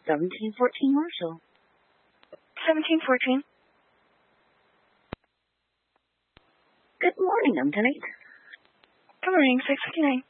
1714 Marshall. 1714. Good morning, I'm tonight. Good morning, 659.